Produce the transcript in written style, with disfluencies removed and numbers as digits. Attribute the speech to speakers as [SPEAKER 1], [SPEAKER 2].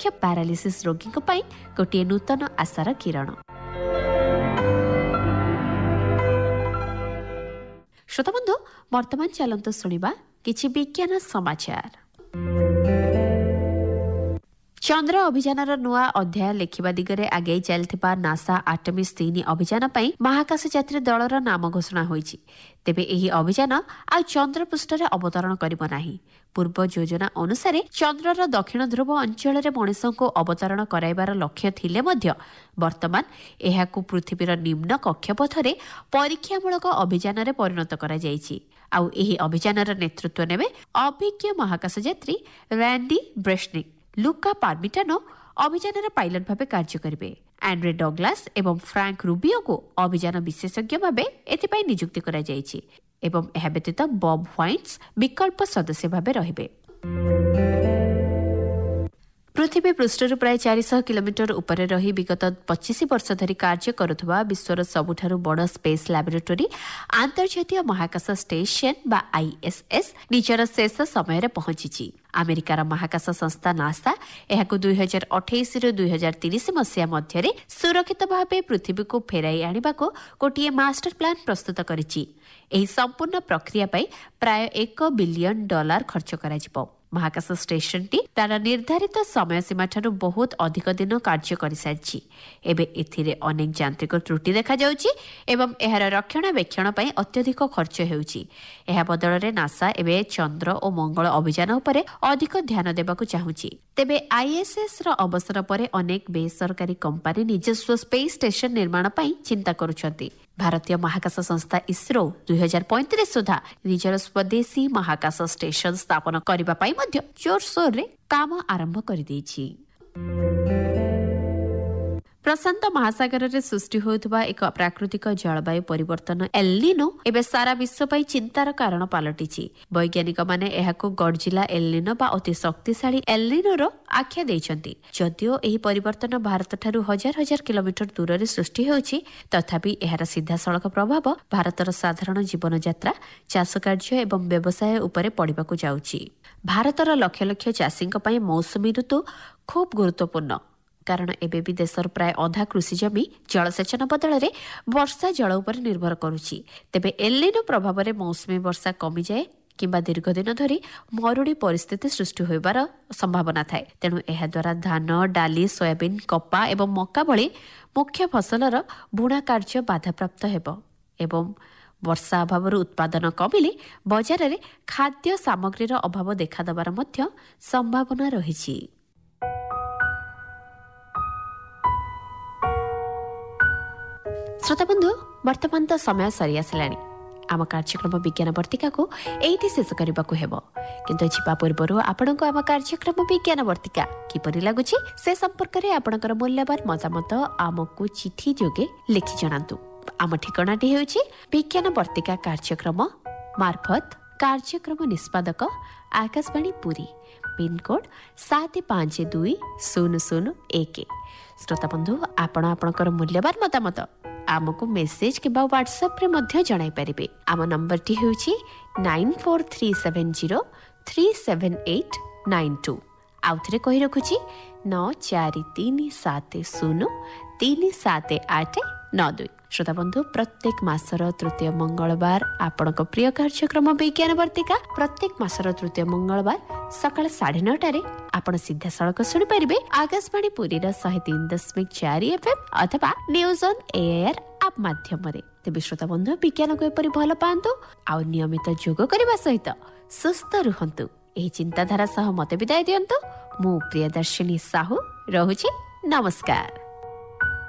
[SPEAKER 1] Paralysis रोगी गोटे नूतन आशार किरण। श्रोता बंधु वर्तमान चलंतु सुनिबा किछि विज्ञान समाचार। चंद्र अभियानर नुआ अध्याय लेखिबा दिगरे आगे चलथिबा नासा आर्टेमिस 3 अभियान पई महाकाश यात्री दलर नाम घोषणा होईछि। तेबे एही अभियान आ चंद्र पृष्ठरे अवतरण करिबो नाही। पूर्व योजना अनुसार चंद्रर दक्षिण ध्रुव अंचल रे मनुष्यको अवतरण कराइबार लक्ष्य थिले मध्य वर्तमान एहाकु पृथ्वीर निम्न कक्षपथरे परीक्षामूलक अभियान रे परिणत करा जाईछि। आउ एही अभियानर नेतृत्व नेबे अभिज्ञ महाकाश यात्री रैंडी ब्रेशनिक। लुका पार्मिटानो अभियान पायलट भावे कार्य करेंगे। एंड्रे डगलास एवं फ्रांक रूबियो को अभियान विशेषज्ञ भावे एथिपाई नियुक्ति करा जायछि एवं एहा व्यतीत बब व्हाइट्स विकल्प सदस्य भावे रहिबे। पृथ्वी पृष्ठर प्राय 400 किलोमीटर उपरे रही विगत 25 वर्ष धरी कार्य करुवा विश्वर सबुठारु बड़ स्पेस लैबोरेटरी अंतर्जातीय महाकाश स्टेशन बा ISS निजर शेष समय पहुंची। अमेरिकार महाकाश संस्था नासा एहाकु 2028 ରୁ 2030 मसीहा मध्य सुरक्षित भावे पृथ्वी को फेराई आनिबाको गोटे मास्टर प्लान प्रस्तुत करिछि। एही संपूर्ण प्रक्रिया पई प्राय $1 बिलियन खर्च कराजिबो। महाकाश स्टेशन टी तार निर्धारित समय सीमा ठारू बहुत अधिक दिन कार्य कर सारी। एबे एथिरे अनेक यांत्रिक त्रुटि देखा जाउछि एवं एहार रक्षणाबेक्षण पई अत्यधिक खर्च हेउछि। एहा बदल रे नासा एबे चंद्र और मंगल अभियान उपरे अधिक ध्यान देबाकू चाहुछि। तेबे ISS रो अवसर परे अनेक बेसरकारी कंपनी निजस्व स्पेस स्टेशन निर्माण पई चिंता करुछन्ति। भारतीय महाकाश संस्था इसरो 2035 सुधा निजर स्वदेशी महाकाश स्टेशन स्थापन करिबा पई मध्य जोरसोर रे काम आरंभ कर दैछि। प्रशांत महासागर रे सृष्टि होउथबा एक प्राकृतिक जलवायु परिवर्तन एल्निनो एबे सारा विश्व पई चिंतार कारण पलटिछि। वैज्ञानिक माने एहाकु गडजिला एल्निनो बा अति शक्तिशाली एल्निनो रो आख्या दैछन्ति। जदियो एही परिवर्तन भारत ठारू हजार हजार किलोमीटर दूर रे सृष्टि होउछि तथापि एहार सीधा सड़क प्रभाव भारतर साधारण जीवन यात्रा चाष कार्य एवं व्यवसाय उपरे पड़िबाकू जाउछि। भारतर लक्ष लक्ष चाषीक पई मौसुमी ऋतु खूब गुरुत्वपूर्ण कारण एबे भी देशर प्राय अधा कृषि जमी जलसेचन बदल रे वर्षा जल उपर निर्भर करुछि। तेबे एल्निनो प्रभाव रे मौसुमी वर्षा कमी जाए किंबा दीर्घ दिन धरी मरुड़ी परिस्थिति सृष्टि होइबार संभावना थाए। तेणु एहा द्वारा धान डाली सोयाबीन कपा एवं मक्का भली मुख्य फसलर बुणा कार्य बाधाप्राप्त हेबो एवं वर्षा अभाव उत्पादन कमिले बजार रे खाद्य सामग्रीर अभाव देखा देबार मध्य संभावना रहिछि। श्रोता बंधु वर्तमान तो समय सरी आसलानी। आम कार्यक्रम विज्ञान वर्तिका को एठी शेष करबा को हेबो किंतु छिपा पूर्वरु आपनको आम कार्यक्रम विज्ञान वर्तिका किपरि लागुछि से संपर्क रे आपनकर मूल्यवान मतामत आमको चिठी जोगे लिखि जणांतु। आम ठिकानाटी हेउछि विज्ञान वर्तिका कार्यक्रम मार्फत कार्यक्रम निष्पादक आकाशवाणी पुरी पिनकोड 752001। श्रोता बंधु आपण आपनकर मूल्यवान मतामत आमको मेसेज के व्हाट्सएप रे मध्य जणाई परिबे। आम नंबर टी हेउछि 9437037892। आउथरे कहि रखुछि 9437037892। श्रोता बंधु प्रत्येक मासर तृतीय मंगलवार आपणक प्रिय कार्यक्रम विज्ञान वर्तिका प्रत्येक मासर तृतीय मंगलवार सकाळ 9:30 आपण सीधा सड़क सुनि परिबे आकाशवाणी पुरी 103.4 FM अथवा न्यूज ऑन एआईआर ऐप माध्यम रे। तेबे श्रोता बंधु विज्ञान को एपरि भल पांतु आ नियमित योग करबा सहित सुस्थ रहंतु। एही चिंताधारा सह मते विदाय दियंतु। मु प्रियदर्शिनी साहू रहुछि। नमस्कार।